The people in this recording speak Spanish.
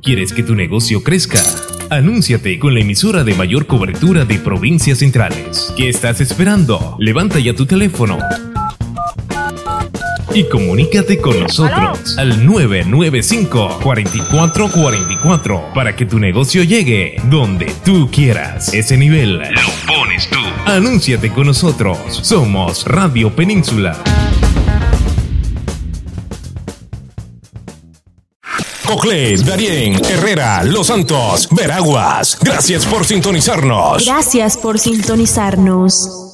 ¿Quieres que tu negocio crezca? Anúnciate con la emisora de mayor cobertura de provincias centrales. ¿Qué estás esperando? Levanta ya tu teléfono y comunícate con nosotros al 995-4444 para que tu negocio llegue donde tú quieras. Ese nivel lo pones tú. Anúnciate con nosotros. Somos Radio Península. Coclés, Darién, Herrera, Los Santos, Veraguas. Gracias por sintonizarnos. Gracias por sintonizarnos.